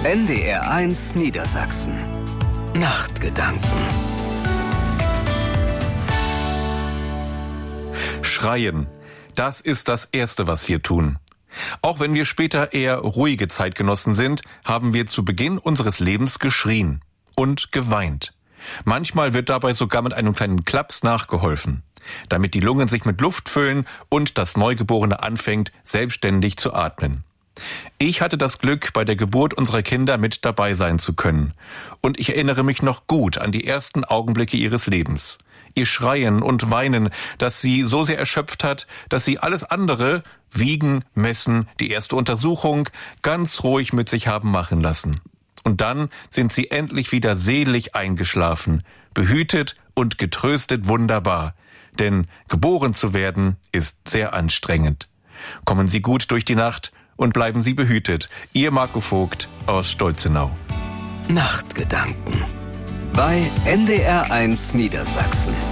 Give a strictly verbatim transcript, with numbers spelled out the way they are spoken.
N D R eins Niedersachsen. Nachtgedanken. Schreien. Das ist das Erste, was wir tun. Auch wenn wir später eher ruhige Zeitgenossen sind, haben wir zu Beginn unseres Lebens geschrien und geweint. Manchmal wird dabei sogar mit einem kleinen Klaps nachgeholfen, damit die Lungen sich mit Luft füllen und das Neugeborene anfängt, selbstständig zu atmen. Ich hatte das Glück, bei der Geburt unserer Kinder mit dabei sein zu können. Und ich erinnere mich noch gut an die ersten Augenblicke ihres Lebens. Ihr Schreien und Weinen, das sie so sehr erschöpft hat, dass sie alles andere, Wiegen, Messen, die erste Untersuchung, ganz ruhig mit sich haben machen lassen. Und dann sind sie endlich wieder selig eingeschlafen, behütet und getröstet wunderbar. Denn geboren zu werden ist sehr anstrengend. Kommen Sie gut durch die Nacht und bleiben Sie behütet. Ihr Marco Vogt aus Stolzenau. Nachtgedanken bei N D R eins Niedersachsen.